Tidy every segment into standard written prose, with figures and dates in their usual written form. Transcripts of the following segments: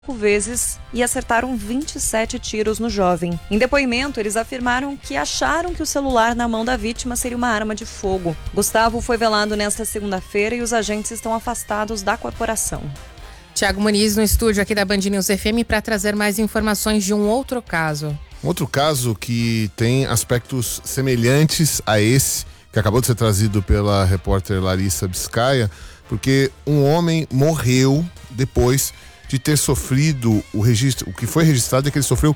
vezes e acertaram 27 tiros no jovem. Em depoimento, eles afirmaram que acharam que o celular na mão da vítima seria uma arma de fogo. Gustavo foi velado nesta segunda-feira e os agentes estão afastados da corporação. Tiago Muniz no estúdio aqui da Band News FM para trazer mais informações de um outro caso. Um outro caso que tem aspectos semelhantes a esse, que acabou de ser trazido pela repórter Larissa Biscaia, porque um homem morreu depois de ter sofrido o que foi registrado é que ele sofreu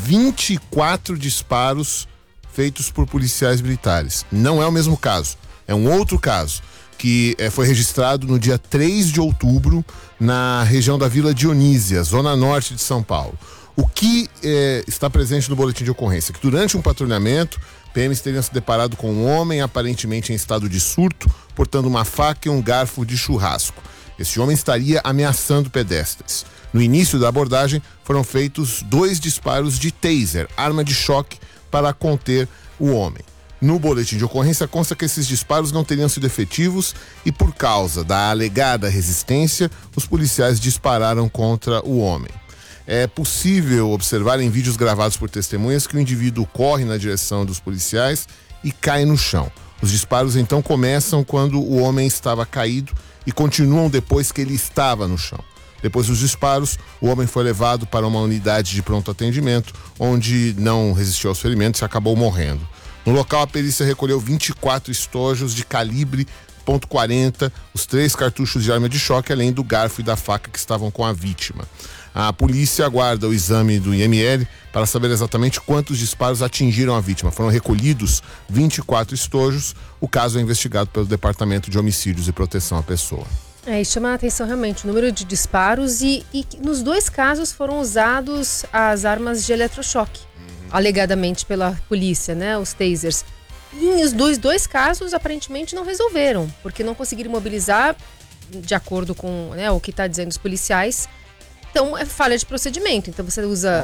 24 disparos feitos por policiais militares. Não é o mesmo caso, é um outro caso que foi registrado no dia 3 de outubro na região da Vila Dionísia, zona norte de São Paulo. O que está presente no boletim de ocorrência? Que durante um patrulhamento, PMs teriam se deparado com um homem aparentemente em estado de surto, portando uma faca e um garfo de churrasco. Esse homem estaria ameaçando pedestres. No início da abordagem, foram feitos 2 disparos de taser, arma de choque, para conter o homem. No boletim de ocorrência consta que esses disparos não teriam sido efetivos e, por causa da alegada resistência, os policiais dispararam contra o homem. É possível observar em vídeos gravados por testemunhas que o indivíduo corre na direção dos policiais e cai no chão. Os disparos então começam quando o homem estava caído e continuam depois que ele estava no chão. Depois dos disparos, o homem foi levado para uma unidade de pronto atendimento, onde não resistiu aos ferimentos e acabou morrendo. No local, a perícia recolheu 24 estojos de calibre .40, os 3 cartuchos de arma de choque, além do garfo e da faca que estavam com a vítima. A polícia aguarda o exame do IML para saber exatamente quantos disparos atingiram a vítima. Foram recolhidos 24 estojos. O caso é investigado pelo Departamento de Homicídios e Proteção à Pessoa. E chama a atenção realmente o número de disparos e nos 2 casos foram usados as armas de eletrochoque, alegadamente pela polícia, né, os tasers. E os dois casos aparentemente não resolveram, porque não conseguiram mobilizar, de acordo com, né, o que está dizendo os policiais. Então é falha de procedimento. Então você usa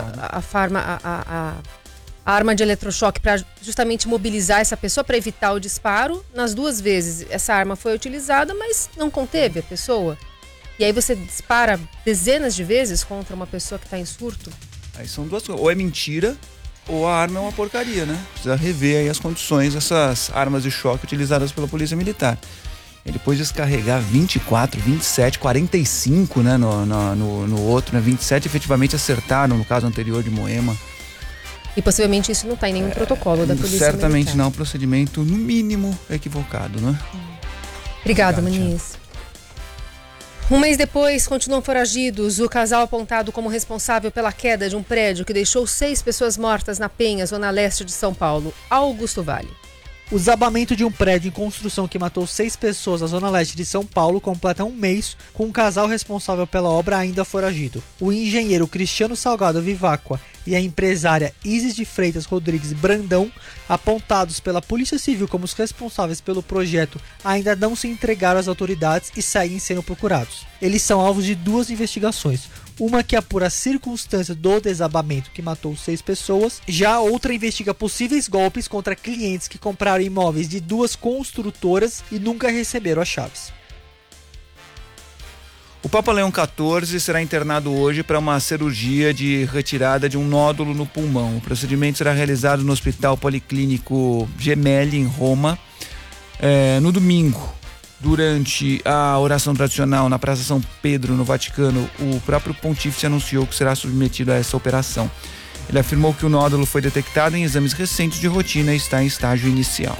a arma de eletrochoque para justamente mobilizar essa pessoa, para evitar o disparo. Nas 2 vezes essa arma foi utilizada, mas não conteve a pessoa. E aí você dispara dezenas de vezes contra uma pessoa que está em surto. Aí são 2 coisas. Ou é mentira, ou a arma é uma porcaria, né? Precisa rever aí as condições dessas armas de choque utilizadas pela Polícia Militar. E depois descarregar 24, 27, 45, né, no outro, né? 27 efetivamente acertaram no caso anterior de Moema. E possivelmente isso não está em nenhum protocolo da Polícia Certamente Militar. não, procedimento no mínimo equivocado, né? Obrigada, Muniz. Um mês depois, continuam foragidos o casal apontado como responsável pela queda de um prédio que deixou 6 pessoas mortas na Penha, zona leste de São Paulo. Augusto Vale. O desabamento de um prédio em construção que matou 6 pessoas na zona leste de São Paulo completa um mês com um casal responsável pela obra ainda foragido. O engenheiro Cristiano Salgado Vivacqua e a empresária Isis de Freitas Rodrigues Brandão, apontados pela Polícia Civil como os responsáveis pelo projeto, ainda não se entregaram às autoridades e seguem sendo procurados. Eles são alvos de 2 investigações. Uma que apura a circunstância do desabamento que matou 6 pessoas, já a outra investiga possíveis golpes contra clientes que compraram imóveis de 2 construtoras e nunca receberam as chaves. O Papa Leão XIV será internado hoje para uma cirurgia de retirada de um nódulo no pulmão. O procedimento será realizado no Hospital Policlínico Gemelli, em Roma, no domingo. Durante a oração tradicional na Praça São Pedro, no Vaticano, o próprio pontífice anunciou que será submetido a essa operação. Ele afirmou que o nódulo foi detectado em exames recentes de rotina e está em estágio inicial.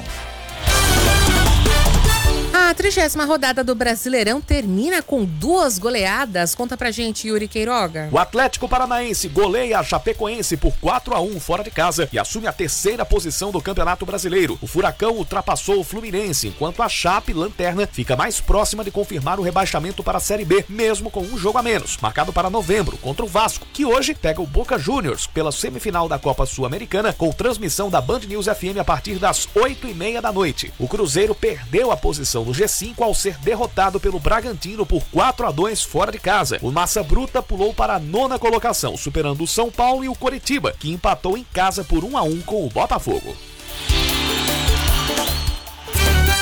A 30ª rodada do Brasileirão termina com 2 goleadas. Conta pra gente, Yuri Queiroga. O Atlético Paranaense goleia a Chapecoense por 4-1 fora de casa e assume a 3ª posição do Campeonato Brasileiro. O Furacão ultrapassou o Fluminense, enquanto a Chape, lanterna, fica mais próxima de confirmar o rebaixamento para a Série B, mesmo com um jogo a menos, marcado para novembro, contra o Vasco, que hoje pega o Boca Juniors pela semifinal da Copa Sul-Americana, com transmissão da Band News FM a partir das 8h30 da noite. O Cruzeiro perdeu a posição do G5 ao ser derrotado pelo Bragantino por 4-2 fora de casa. O Massa Bruta pulou para a 9ª colocação, superando o São Paulo e o Coritiba, que empatou em casa por 1-1 com o Botafogo.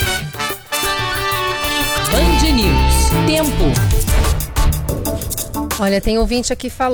Band News. Tempo. Olha, tem ouvinte aqui falando.